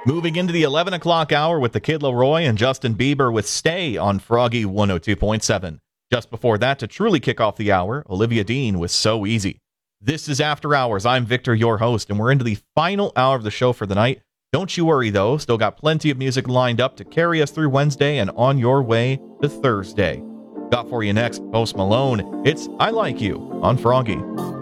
Moving into the 11 o'clock hour with the Kid Laroi and Justin Bieber with Stay on Froggy 102.7. Just before that, to truly kick off the hour, Olivia Dean with So Easy. This is After Hours. I'm Victor, your host, and we're into the final hour of the show for the night. Don't you worry, though. Still got plenty of music lined up to carry us through Wednesday and on your way to Thursday. Got for you next, Post Malone. It's I Like You on Froggy.